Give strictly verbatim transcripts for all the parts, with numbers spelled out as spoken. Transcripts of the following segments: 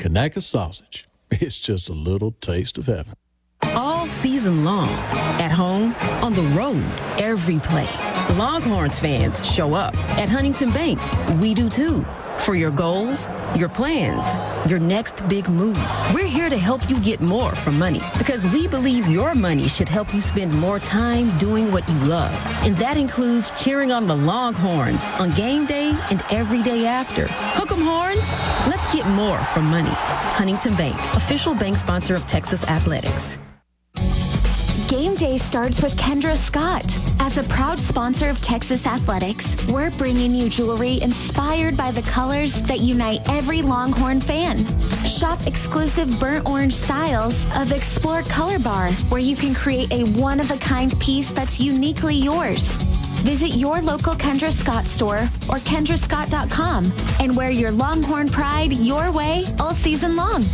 Kanaka sausage. It's just a little taste of heaven. All season long, at home, on the road, every play. Longhorns fans show up. At Huntington Bank, we do too. For your goals, your plans, your next big move. We're here to help you get more from money because we believe your money should help you spend more time doing what you love. And that includes cheering on the Longhorns on game day and every day after. Hook 'em Horns. Let's get more from money. Huntington Bank, official bank sponsor of Texas Athletics. Game day starts with Kendra Scott. As a proud sponsor of Texas Athletics, we're bringing you jewelry inspired by the colors that unite every Longhorn fan. Shop exclusive burnt orange styles of Explore Color Bar, where you can create a one-of-a-kind piece that's uniquely yours. Visit your local Kendra Scott store or kendra scott dot com and wear your Longhorn pride your way all season long.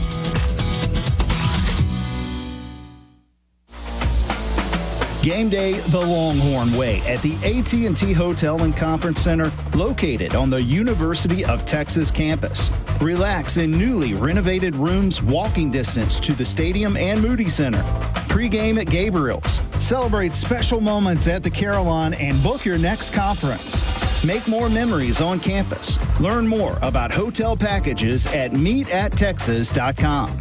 Game day the Longhorn way at the A T and T Hotel and Conference Center located on the University of Texas campus. Relax in newly renovated rooms walking distance to the stadium and Moody Center. Pre-game at Gabriel's. Celebrate special moments at the Carillon and book your next conference. Make more memories on campus. Learn more about hotel packages at meet at texas dot com.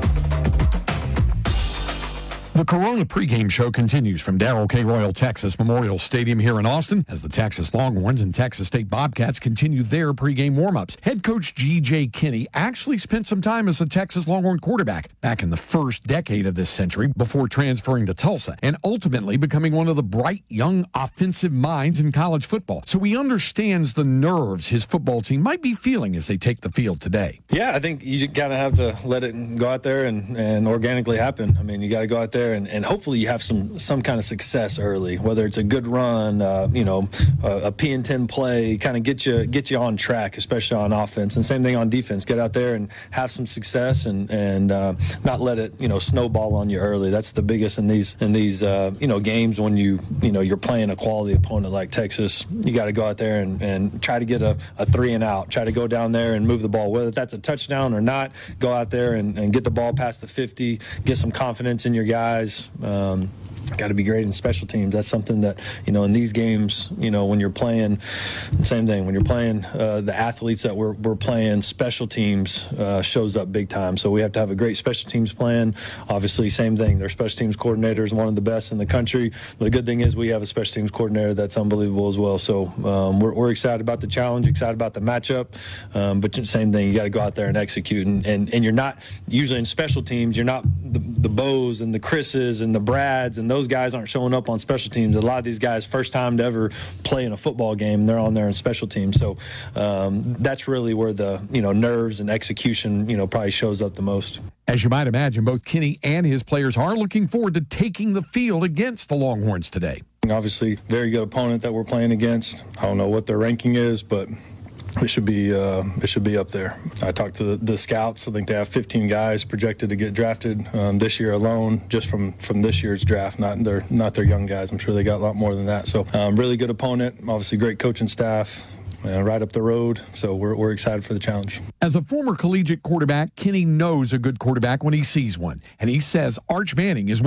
The Corona pregame show continues from Darrell K. Royal Texas Memorial Stadium here in Austin as the Texas Longhorns and Texas State Bobcats continue their pregame warm-ups. Head coach G J. Kinney actually spent some time as a Texas Longhorn quarterback back in the first decade of this century before transferring to Tulsa and ultimately becoming one of the bright young offensive minds in college football. So he understands the nerves his football team might be feeling as they take the field today. Yeah, I think you kind of have to let it go out there and, and organically happen. I mean, you got to go out there And, and hopefully you have some some kind of success early, whether it's a good run, uh, you know, a, a P and ten play, kind of get you get you on track, especially on offense. And same thing on defense. Get out there and have some success and and uh, not let it, you know, snowball on you early. That's the biggest in these in these uh, you know games when you you know you're playing a quality opponent like Texas. You got to go out there and, and try to get a, a three and out. Try to go down there and move the ball, whether that's a touchdown or not. Go out there and, and get the ball past the fifty. Get some confidence in your guys. Um, got to be great in special teams. That's something that, you know, in these games, you know, when you're playing, same thing, when you're playing uh, the athletes that we're, we're playing, special teams uh, shows up big time. So we have to have a great special teams plan. Obviously, same thing. Their special teams coordinator is one of the best in the country. The good thing is we have a special teams coordinator that's unbelievable as well. So um, we're, we're excited about the challenge, excited about the matchup. Um, but same thing, you got to go out there and execute. And, and, and you're not, usually in special teams, you're not the, the Bows and the Chris's and the Brads and those guys aren't showing up on special teams. A lot of these guys, first time to ever play in a football game, they're on there in special teams. So um, that's really where the you know nerves and execution you know probably shows up the most. As you might imagine, both Kinney and his players are looking forward to taking the field against the Longhorns today. Obviously, very good opponent that we're playing against. I don't know what their ranking is, but it should be uh, it should be up there. I talked to the, the scouts. I think they have fifteen guys projected to get drafted um, this year alone, just from, from this year's draft. Not their not their young guys. I'm sure they got a lot more than that. So um, really good opponent. Obviously great coaching staff. Uh, right up the road, so we're we're excited for the challenge. As a former collegiate quarterback, Kinney knows a good quarterback when he sees one, and he says Arch Manning is